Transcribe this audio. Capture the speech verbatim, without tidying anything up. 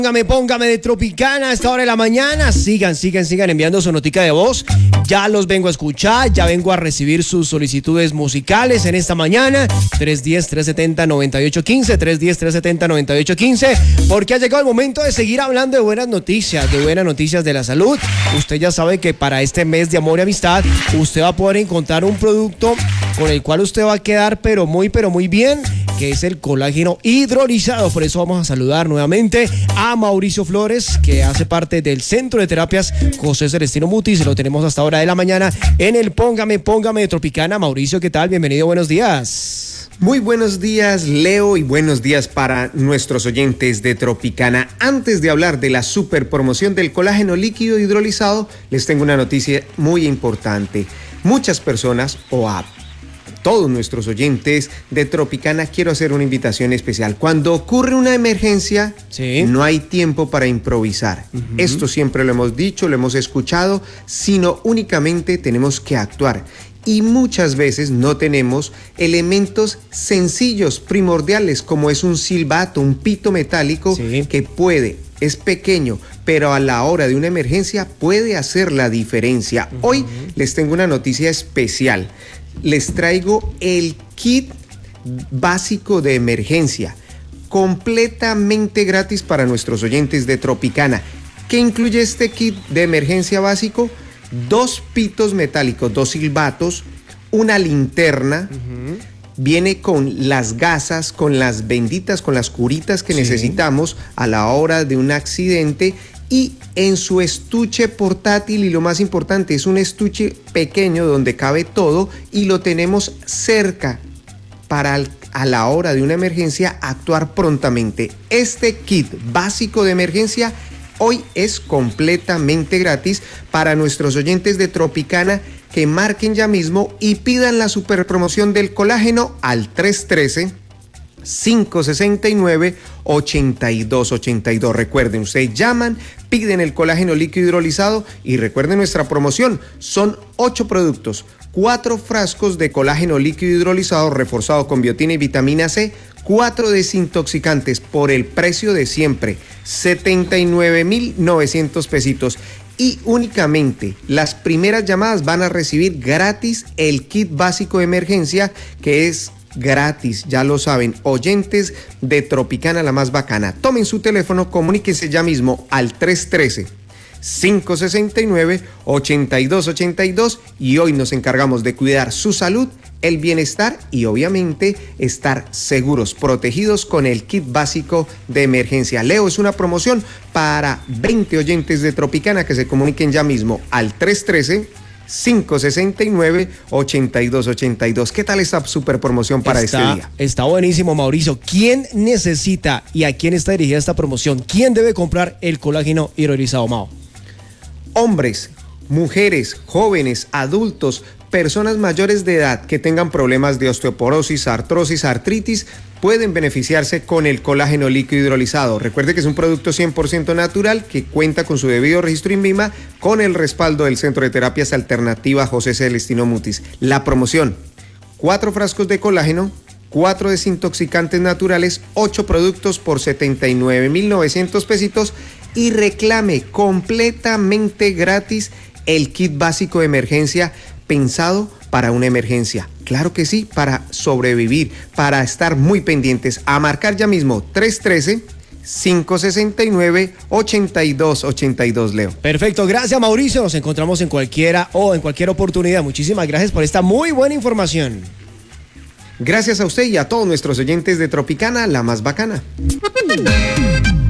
Póngame, póngame de Tropicana a esta hora de la mañana. Sigan, sigan, sigan enviando su notica de voz. Ya los vengo a escuchar, ya vengo a recibir sus solicitudes musicales en esta mañana. tres uno cero, tres siete cero, nueve ocho uno cinco, tres uno cero, tres siete cero, nueve ocho uno cinco, porque ha llegado el momento de seguir hablando de buenas noticias, de buenas noticias de la salud. Usted ya sabe que para este mes de amor y amistad, usted va a poder encontrar un producto con el cual usted va a quedar pero muy, pero muy bien, que es el colágeno hidrolizado. Por eso vamos a saludar nuevamente a Mauricio Flores, que hace parte del Centro de Terapias José Celestino Mutis. Lo tenemos hasta hora de la mañana en el Póngame, Póngame de Tropicana. Mauricio, ¿qué tal? Bienvenido, buenos días. Muy buenos días, Leo, y buenos días para nuestros oyentes de Tropicana. Antes de hablar de la super promoción del colágeno líquido hidrolizado, les tengo una noticia muy importante. Muchas personas, o a todos nuestros oyentes de Tropicana, quiero hacer una invitación especial. Cuando ocurre una emergencia, sí, no hay tiempo para improvisar. Uh-huh. Esto siempre lo hemos dicho, lo hemos escuchado, sino únicamente tenemos que actuar. Y muchas veces no tenemos elementos sencillos, primordiales, como es un silbato, un pito metálico, sí, que puede, es pequeño, pero a la hora de una emergencia puede hacer la diferencia. Uh-huh. Hoy les tengo una noticia especial. Les traigo el kit básico de emergencia, completamente gratis para nuestros oyentes de Tropicana. ¿Qué incluye este kit de emergencia básico? Dos pitos metálicos, dos silbatos, una linterna, uh-huh, viene con las gasas, con las benditas, con las curitas que sí necesitamos a la hora de un accidente, y en su estuche portátil, y lo más importante, es un estuche pequeño donde cabe todo y lo tenemos cerca para a la hora de una emergencia actuar prontamente. Este kit básico de emergencia hoy es completamente gratis para nuestros oyentes de Tropicana, que marquen ya mismo y pidan la super promoción del colágeno al tres uno tres, cinco seis nueve, ocho dos ocho dos. Recuerden, ustedes llaman, piden el colágeno líquido hidrolizado y recuerden nuestra promoción. Son ocho productos, cuatro frascos de colágeno líquido hidrolizado reforzado con biotina y vitamina C, cuatro desintoxicantes por el precio de siempre, setenta y nueve mil novecientos pesitos. Y únicamente las primeras llamadas van a recibir gratis el kit básico de emergencia, que es gratis, ya lo saben, oyentes de Tropicana, la más bacana. Tomen su teléfono, comuníquense ya mismo al tres uno tres, cinco seis nueve, ocho dos ocho dos y hoy nos encargamos de cuidar su salud, el bienestar y obviamente estar seguros, protegidos con el kit básico de emergencia. Leo, es una promoción para veinte oyentes de Tropicana que se comuniquen ya mismo al tres uno tres, cinco seis nueve, ocho dos ocho dos. ¿Qué tal esta super promoción para está, este día? Está buenísimo, Mauricio. ¿Quién necesita y a quién está dirigida esta promoción? ¿Quién debe comprar el colágeno hidrolizado, Mao? Hombres, mujeres, jóvenes, adultos, personas mayores de edad que tengan problemas de osteoporosis, artrosis, artritis, pueden beneficiarse con el colágeno líquido hidrolizado. Recuerde que es un producto cien por ciento natural que cuenta con su debido registro INVIMA, con el respaldo del Centro de Terapias Alternativa José Celestino Mutis. La promoción: cuatro frascos de colágeno, cuatro desintoxicantes naturales, ocho productos por setenta y nueve mil novecientos pesitos, y reclame completamente gratis el kit básico de emergencia pensado para una emergencia. Claro que sí, para sobrevivir, para estar muy pendientes. A marcar ya mismo tres uno tres, cinco seis nueve, ocho dos ocho dos, Leo. Perfecto, gracias, Mauricio. Nos encontramos en cualquiera o en cualquier oportunidad. Muchísimas gracias por esta muy buena información. Gracias a usted y a todos nuestros oyentes de Tropicana, la más bacana.